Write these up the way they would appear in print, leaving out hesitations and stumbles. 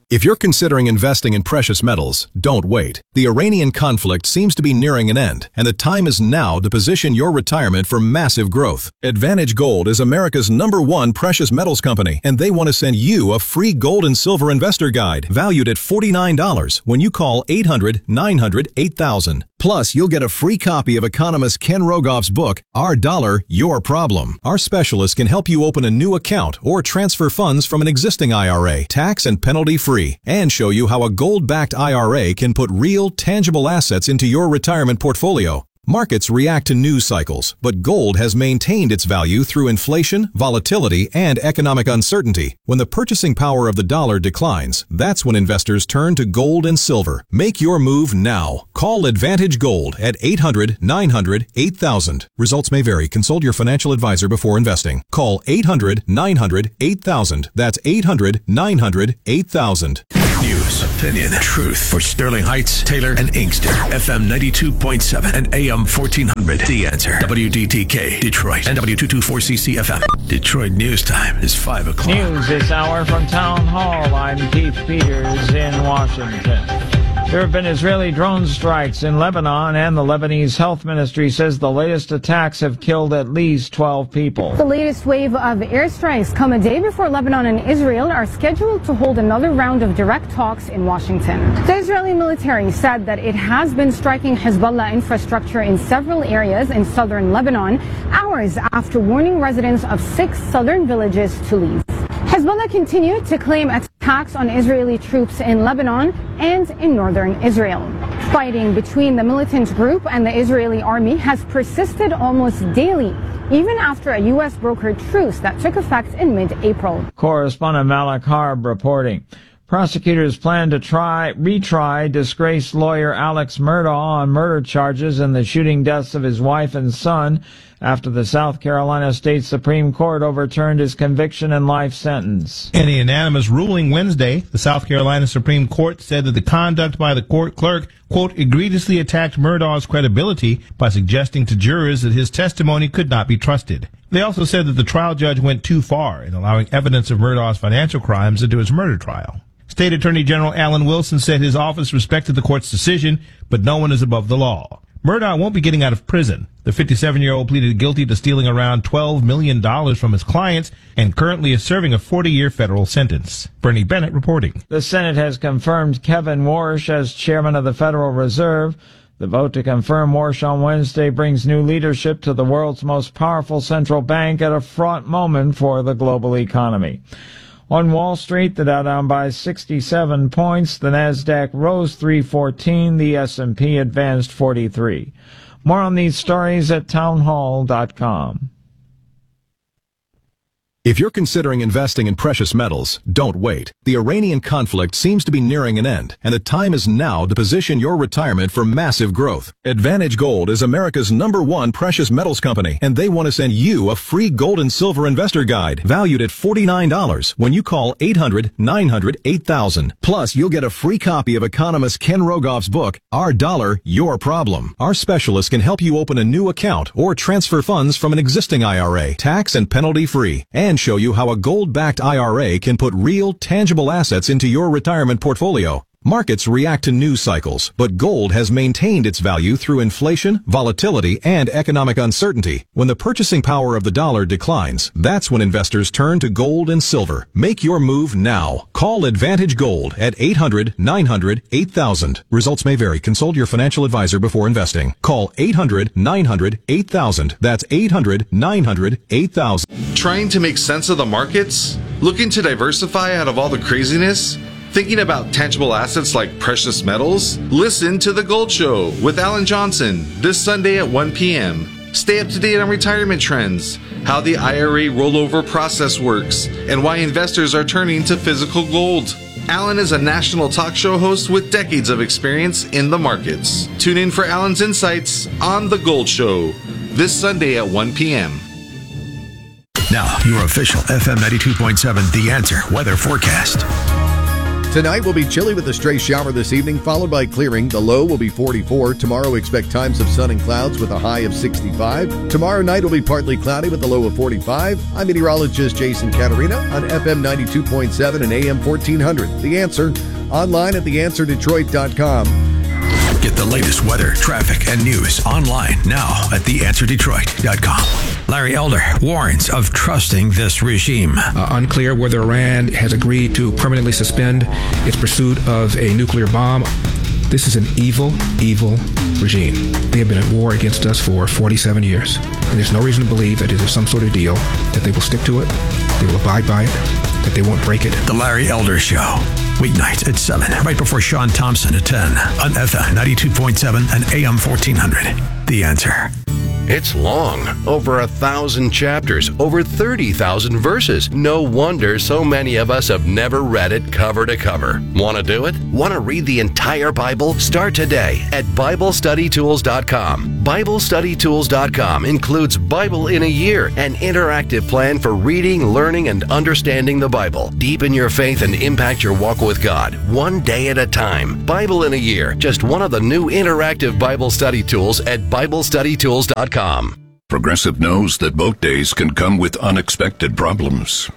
If you're considering investing in precious metals, don't wait. The Iranian conflict seems to be nearing an end, and the time is now to position your retirement for massive growth. Advantage Gold is America's #1 precious metals company, and they want to send you a free gold and silver investor guide valued at $49 when you call 800-900-8000. Plus, you'll get a free copy of economist Ken Rogoff's book, Our Dollar, Your Problem. Our specialists can help you open a new account or transfer funds from an existing IRA, tax and penalty-free, and show you how a gold-backed IRA can put real, tangible assets into your retirement portfolio. Markets react to news cycles, but gold has maintained its value through inflation, volatility, and economic uncertainty. When the purchasing power of the dollar declines, that's when investors turn to gold and silver. Make your move now. Call Advantage Gold at 800-900-8000. Results may vary. Consult your financial advisor before investing. Call 800-900-8000. That's 800-900-8000. News, opinion, truth for Sterling Heights, Taylor, and Inkster. FM 92.7 and AM 1400. The Answer. WDTK, Detroit, and W224CC FM. Detroit News Time is 5 o'clock. News this hour from Town Hall. I'm Keith Peters in Washington. There have been Israeli drone strikes in Lebanon, and the Lebanese Health Ministry says the latest attacks have killed at least 12 people. The latest wave of airstrikes come a day before Lebanon and Israel are scheduled to hold another round of direct talks in Washington. The Israeli military said that it has been striking Hezbollah infrastructure in several areas in southern Lebanon, hours after warning residents of 6 southern villages to leave. Hezbollah continued to claim attacks on Israeli troops in Lebanon and in northern Israel. Fighting between the militant group and the Israeli army has persisted almost daily, even after a U.S. brokered truce that took effect in mid-April. Correspondent Malik Harb reporting. Prosecutors plan to retry disgraced lawyer Alex Murdaugh on murder charges in the shooting deaths of his wife and son after the South Carolina State Supreme Court overturned his conviction and life sentence. In a unanimous ruling Wednesday, the South Carolina Supreme Court said that the conduct by the court clerk, quote, egregiously attacked Murdaugh's credibility by suggesting to jurors that his testimony could not be trusted. They also said that the trial judge went too far in allowing evidence of Murdaugh's financial crimes into his murder trial. State Attorney General Alan Wilson said his office respected the court's decision, but no one is above the law. Murdaugh won't be getting out of prison. The 57-year-old pleaded guilty to stealing around $12 million from his clients and currently is serving a 40-year federal sentence. Bernie Bennett reporting. The Senate has confirmed Kevin Warsh as chairman of the Federal Reserve. The vote to confirm Warsh on Wednesday brings new leadership to the world's most powerful central bank at a fraught moment for the global economy. On Wall Street, the Dow down by 67 points, the Nasdaq rose 314, the S&P advanced 43. More on these stories at townhall.com. If you're considering investing in precious metals, don't wait. The Iranian conflict seems to be nearing an end, and the time is now to position your retirement for massive growth. Advantage Gold is America's #1 precious metals company, and they want to send you a free gold and silver investor guide valued at $49 when you call 800-900-8000. Plus, you'll get a free copy of economist Ken Rogoff's book, Our Dollar, Your Problem. Our specialists can help you open a new account or transfer funds from an existing IRA, tax and penalty-free, and show you how a gold-backed IRA can put real, tangible assets into your retirement portfolio. Markets react to news cycles, but gold has maintained its value through inflation, volatility, and economic uncertainty. When the purchasing power of the dollar declines, that's when investors turn to gold and silver. Make your move now. Call Advantage Gold at 800-900-8000. Results may vary. Consult your financial advisor before investing. Call 800-900-8000. That's 800-900-8000. Trying to make sense of the markets? Looking to diversify out of all the craziness? Thinking about tangible assets like precious metals? Listen to The Gold Show with Alan Johnson this Sunday at 1 p.m. Stay up to date on retirement trends, how the IRA rollover process works, and why investors are turning to physical gold. Alan is a national talk show host with decades of experience in the markets. Tune in for Alan's insights on The Gold Show this Sunday at 1 p.m. Now, your official FM 92.7 The Answer weather forecast. Tonight will be chilly with a stray shower this evening, followed by clearing. The low will be 44. Tomorrow, expect times of sun and clouds with a high of 65. Tomorrow night will be partly cloudy with a low of 45. I'm meteorologist Jason Caterina on FM 92.7 and AM 1400. The Answer, online at theanswerdetroit.com. Get the latest weather, traffic, and news online now at theanswerdetroit.com. Larry Elder warns of trusting this regime. Unclear whether Iran has agreed to permanently suspend its pursuit of a nuclear bomb. This is an evil, evil regime. They have been at war against us for 47 years. And there's no reason to believe that it is some sort of deal, that they will stick to it, they will abide by it, that they won't break it. The Larry Elder Show. Weeknights at 7, right before Sean Thompson at 10 on FM 92.7 and AM 1400. The Answer. It's long, over 1,000 chapters, over 30,000 verses. No wonder so many of us have never read it cover to cover. Want to do it? Want to read the entire Bible? Start today at BibleStudyTools.com. BibleStudyTools.com includes Bible in a Year, an interactive plan for reading, learning, and understanding the Bible. Deepen your faith and impact your walk with God, one day at a time. Bible in a Year, just one of the new interactive Bible study tools at BibleStudyTools.com. Progressive knows that boat days can come with unexpected problems.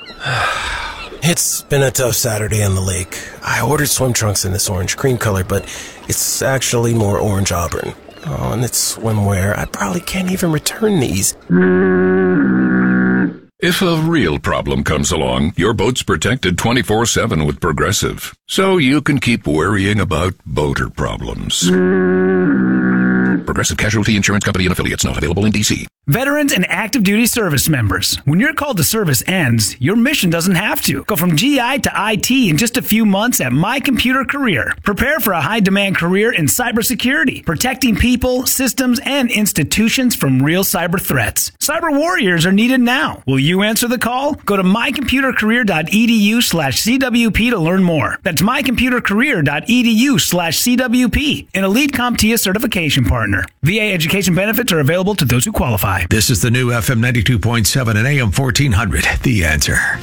It's been a tough Saturday on the lake. I ordered swim trunks in this orange cream color, but it's actually more orange auburn. Oh, and it's swimwear. I probably can't even return these. If a real problem comes along, your boat's protected 24/7 with Progressive, so you can keep worrying about boater problems. Progressive Casualty Insurance Company and Affiliates, not available in D.C. Veterans and active duty service members, when your call to service ends, your mission doesn't have to. Go from GI to IT in just a few months at My Computer Career. Prepare for a high-demand career in cybersecurity, protecting people, systems, and institutions from real cyber threats. Cyber warriors are needed now. Will you answer the call? Go to mycomputercareer.edu/CWP to learn more. That's mycomputercareer.edu/CWP, an elite CompTIA certification partner. VA education benefits are available to those who qualify. This is the new FM 92.7 and AM 1400. The Answer.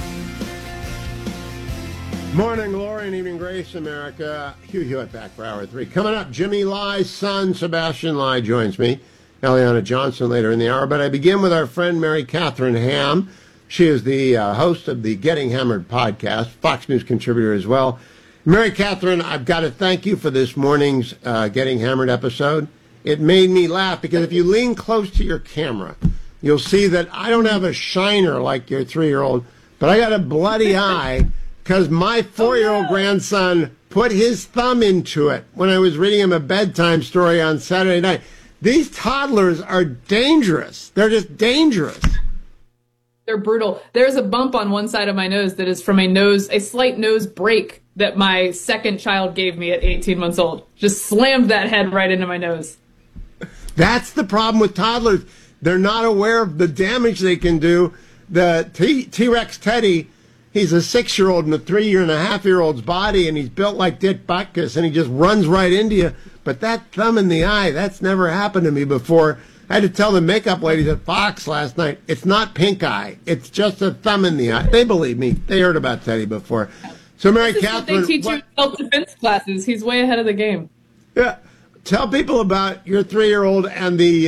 Morning glory and evening grace, America. Hugh Hewitt back for hour 3. Coming up, Jimmy Lai's son, Sebastian Lai, joins me. Eliana Johnson later in the hour. But I begin with our friend Mary Catherine Ham. She is the host of the Getting Hammered podcast, Fox News contributor as well. Mary Catherine, I've got to thank you for this morning's Getting Hammered episode. It made me laugh because if you lean close to your camera, you'll see that I don't have a shiner like your 3-year-old, but I got a bloody eye because my 4-year-old grandson put his thumb into it when I was reading him a bedtime story on Saturday night. These toddlers are dangerous. They're just dangerous. They're brutal. There's a bump on one side of my nose that is from a slight nose break that my second child gave me at 18 months old. Just slammed that head right into my nose. That's the problem with toddlers. They're not aware of the damage they can do. The T-Rex Teddy, he's a 6-year-old in a 3.5-year-old's body, and he's built like Dick Butkus, and he just runs right into you. But that thumb in the eye, that's never happened to me before. I had to tell the makeup ladies at Fox last night, it's not pink eye. It's just a thumb in the eye. They believe me. They heard about Teddy before. So, Mary Catherine, they teach you in self-defense classes. He's way ahead of the game. Yeah. Tell people about your 3-year-old and the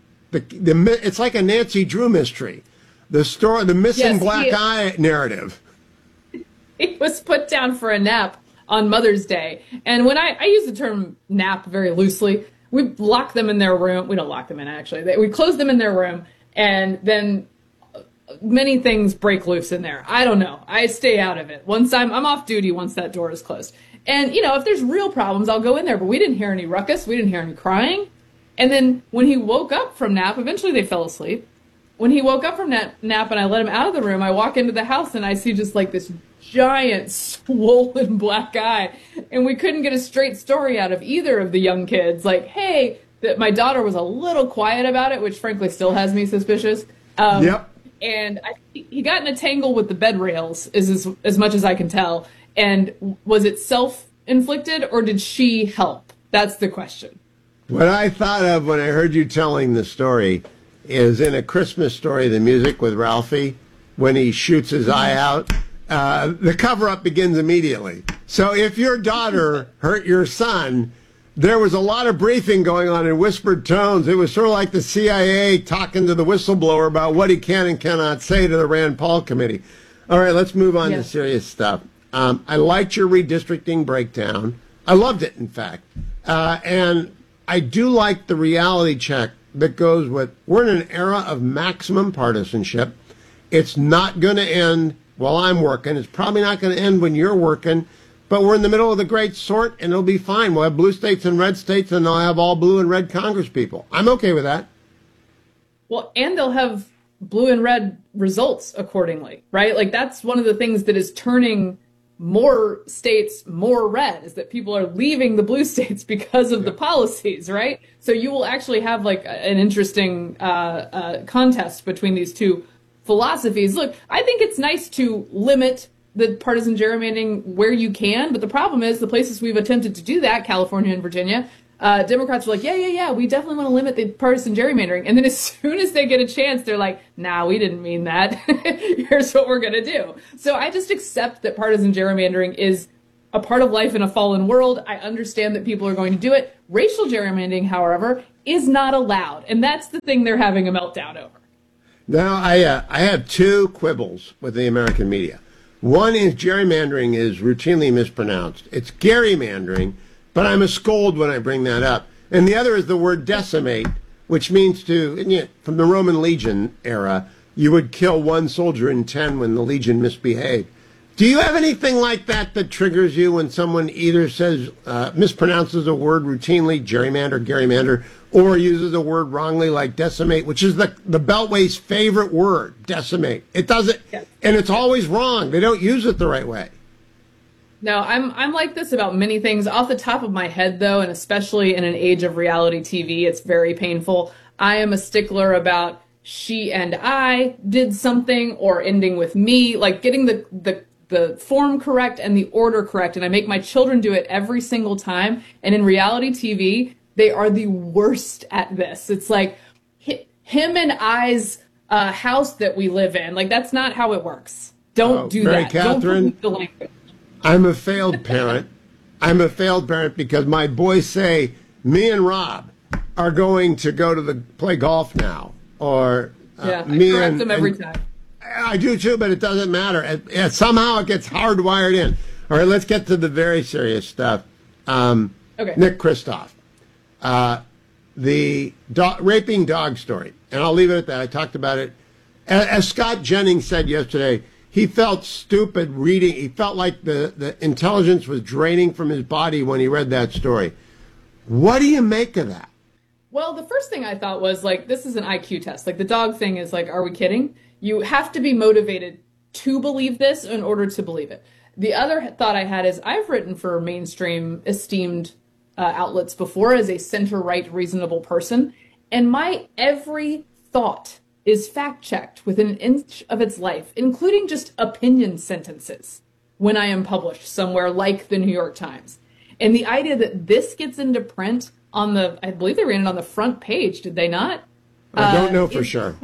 it's like a Nancy Drew mystery. The story, the missing black eye narrative. He was put down for a nap on Mother's Day. And when I use the term nap very loosely, we lock them in their room. We don't lock them in, actually. We close them in their room, and then many things break loose in there. I don't know. I stay out of it. Once I'm off duty once that door is closed. And, if there's real problems, I'll go in there. But we didn't hear any ruckus. We didn't hear any crying. And then when he woke up from nap, eventually they fell asleep. When he woke up from nap and I let him out of the room, I walk into the house and I see just like this giant swollen black eye. And we couldn't get a straight story out of either of the young kids. Like, hey, that my daughter was a little quiet about it, which frankly still has me suspicious. Yep. And he got in a tangle with the bed rails, as much as I can tell. And was it self-inflicted or did she help? That's the question. What I thought of when I heard you telling the story is in A Christmas Story, the music with Ralphie, when he shoots his eye out, the cover-up begins immediately. So if your daughter hurt your son, there was a lot of briefing going on in whispered tones. It was sort of like the CIA talking to the whistleblower about what he can and cannot say to the Rand Paul committee. All right, let's move on to serious stuff. I liked your redistricting breakdown. I loved it, in fact. And I do like the reality check that goes with, we're in an era of maximum partisanship. It's not going to end while I'm working. It's probably not going to end when you're working. But we're in the middle of the great sort, and it'll be fine. We'll have blue states and red states, and they'll have all blue and red Congress people. I'm okay with that. Well, and they'll have blue and red results accordingly, right? Like, that's one of the things that is turning more states more red, is that people are leaving the blue states because of the policies, right? So you will actually have like an interesting contest between these two philosophies. Look, I think it's nice to limit the partisan gerrymandering where you can, but the problem is the places we've attempted to do that, California and Virginia, Democrats are like, yeah, we definitely want to limit the partisan gerrymandering. And then as soon as they get a chance, they're like, nah, we didn't mean that. Here's what we're going to do. So I just accept that partisan gerrymandering is a part of life in a fallen world. I understand that people are going to do it. Racial gerrymandering, however, is not allowed. And that's the thing they're having a meltdown over. Now, I have two quibbles with the American media. One is gerrymandering is routinely mispronounced. It's gerrymandering, but I'm a scold when I bring that up. And the other is the word decimate, which means to, from the Roman legion era, you would kill one soldier in 10 when the legion misbehaved. Do you have anything like that that triggers you when someone either says, mispronounces a word routinely, gerrymander, or uses a word wrongly like decimate, which is the Beltway's favorite word, decimate. It doesn't, and it's always wrong. They don't use it the right way. No, I'm like this about many things. Off the top of my head, though, and especially in an age of reality TV, it's very painful. I am a stickler about she and I did something, or ending with me, like getting the form correct and the order correct. And I make my children do it every single time. And in reality TV, they are the worst at this. It's like him and I's house that we live in. Like, that's not how it works. Don't do Mary that. Catherine, Don't pollute the language. I'm a failed parent. I'm a failed parent because my boys say, me and Rob are going to go to play golf now. Or I correct them every time. I do too, but it doesn't matter. Somehow it gets hardwired in. All right, let's get to the very serious stuff. Okay. Nick Kristof. The raping dog story. And I'll leave it at that. I talked about it. As Scott Jennings said yesterday, he felt stupid reading. He felt like the intelligence was draining from his body when he read that story. What do you make of that? Well, the first thing I thought was, like, this is an IQ test. Like, the dog thing is like, are we kidding? You have to be motivated to believe this in order to believe it. The other thought I had is, I've written for mainstream esteemed outlets before as a center-right reasonable person, and my every thought is fact-checked within an inch of its life, including just opinion sentences when I am published somewhere like the New York Times. And the idea that this gets into print on I believe they ran it on the front page, did they not? I don't know for sure.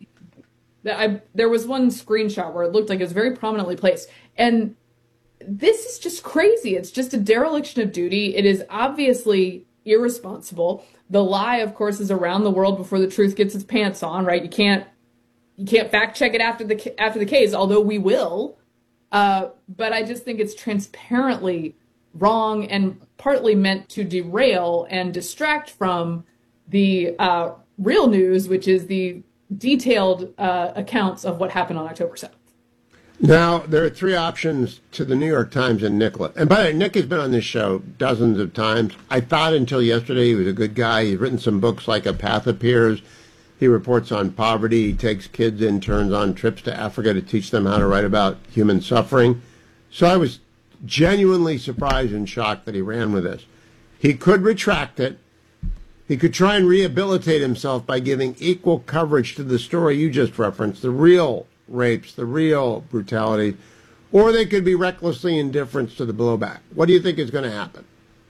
There was one screenshot where it looked like it was very prominently placed. And this is just crazy. It's just a dereliction of duty. It is obviously irresponsible. The lie, of course, is around the world before the truth gets its pants on, right? You can't fact check it after the case, although we will. But I just think it's transparently wrong and partly meant to derail and distract from the real news, which is the detailed accounts of what happened on October 7th. Now, there are three options to the New York Times and Nicholas. And by the way, Nick has been on this show dozens of times. I thought until yesterday he was a good guy. He's written some books like A Path Appears. He reports on poverty. He takes kids interns on trips to Africa to teach them how to write about human suffering. So I was genuinely surprised and shocked that he ran with this. He could retract it. He could try and rehabilitate himself by giving equal coverage to the story you just referenced, the real rapes, the real brutality, or they could be recklessly indifferent to the blowback. What do you think is going to happen?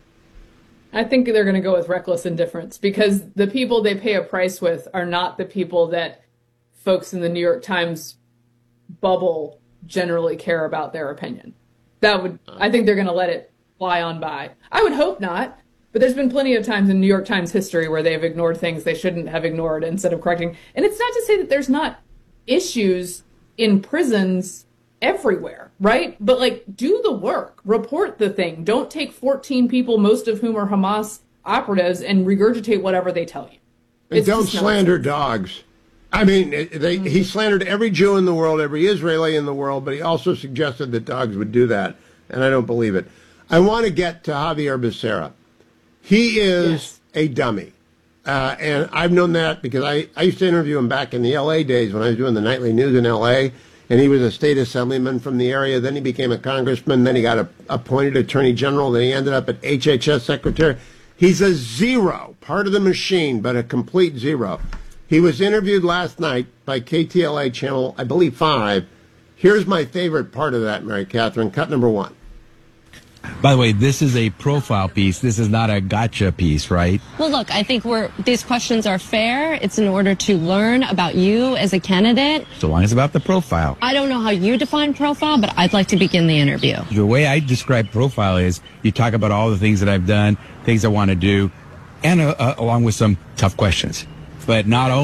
I think they're going to go with reckless indifference, because the people they pay a price with are not the people that folks in the New York Times bubble generally care about their opinion. I think they're going to let it fly on by. I would hope not, but there's been plenty of times in New York Times history where they've ignored things they shouldn't have ignored instead of correcting. And it's not to say that there's not issues in prisons everywhere, right? But like, do the work, report the thing. Don't take 14 people, most of whom are Hamas operatives, and regurgitate whatever they tell you. And don't slander dogs. I mean, he slandered every Jew in the world, every Israeli in the world, but he also suggested that dogs would do that, and I don't believe it. I want to get to Javier Becerra. He is a dummy, and I've known that because I used to interview him back in the L.A. days when I was doing the nightly news in L.A., and he was a state assemblyman from the area. Then he became a congressman. Then he got appointed attorney general. Then he ended up at HHS secretary. He's a zero, part of the machine, but a complete zero. He was interviewed last night by KTLA channel, I believe 5. Here's my favorite part of that, Mary Catherine, cut number 1. By the way, this is a profile piece. This is not a gotcha piece, right? Well, look, I think these questions are fair. It's in order to learn about you as a candidate. So long as it's about the profile. I don't know how you define profile, but I'd like to begin the interview. The way I describe profile is you talk about all the things that I've done, things I want to do, and along with some tough questions. But not only